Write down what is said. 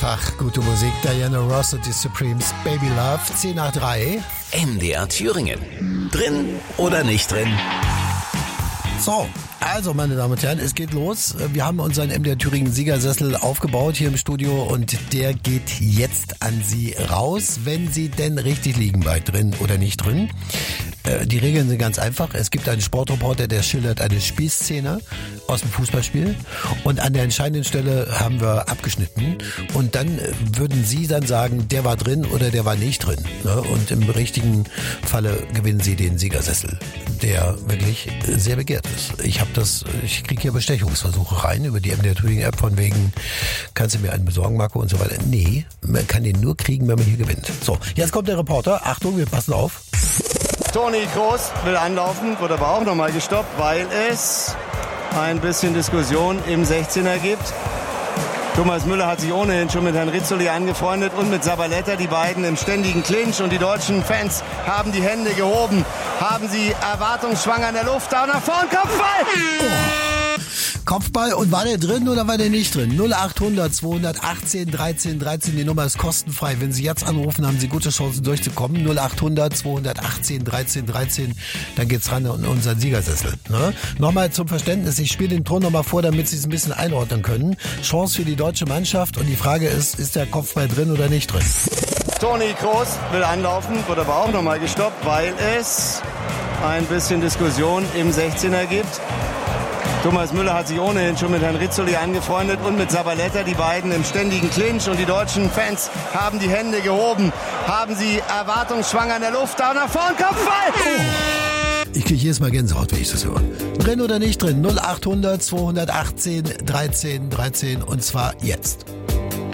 Einfach gute Musik. Diana Ross und die Supremes. Baby Love, 10 nach 3. MDR Thüringen. Drin oder nicht drin? So, also meine Damen und Herren, es geht los. Wir haben unseren MDR Thüringen Siegersessel aufgebaut hier im Studio und der geht jetzt an Sie raus, wenn Sie denn richtig liegen bei drin oder nicht drin. Die Regeln sind ganz einfach. Es gibt einen Sportreporter, der schildert eine Spielszene aus dem Fußballspiel und an der entscheidenden Stelle haben wir abgeschnitten und dann würden Sie dann sagen, der war drin oder der war nicht drin. Und im richtigen Falle gewinnen Sie den Siegersessel, der wirklich sehr begehrt ist. Ich kriege hier Bestechungsversuche rein über die MDR Thüringen App von wegen, kannst du mir einen besorgen, Marco, und so weiter. Nee, man kann den nur kriegen, wenn man hier gewinnt. So, jetzt kommt der Reporter. Achtung, wir passen auf. Toni Kroos will anlaufen, wurde aber auch nochmal gestoppt, weil es ein bisschen Diskussion im 16er gibt. Thomas Müller hat sich ohnehin schon mit Herrn Rizzoli angefreundet und mit Zabaleta, die beiden im ständigen Clinch. Und die deutschen Fans haben die Hände gehoben, haben sie erwartungsschwanger in der Luft. Da nach vorn, Kopfball! Oh. Kopfball, und war der drin oder war der nicht drin? 0800 218 13 13, die Nummer ist kostenfrei. Wenn Sie jetzt anrufen, haben Sie gute Chancen durchzukommen. 0800 218 13 13, dann geht's ran in unseren Siegersessel. Ne? Nochmal zum Verständnis, ich spiele den Ton nochmal vor, damit Sie es ein bisschen einordnen können. Chance für die deutsche Mannschaft und die Frage ist der Kopfball drin oder nicht drin? Toni Kroos will anlaufen, wurde aber auch nochmal gestoppt, weil es ein bisschen Diskussion im 16er gibt. Thomas Müller hat sich ohnehin schon mit Herrn Rizzoli angefreundet und mit Zabaleta, die beiden im ständigen Clinch. Und die deutschen Fans haben die Hände gehoben, haben sie erwartungsschwanger in der Luft. Da nach vorn, Kopfball! Oh. Ich kriege jedes Mal Gänsehaut, wenn ich das höre. Drin oder nicht drin? 0800 218 13 13 und zwar jetzt.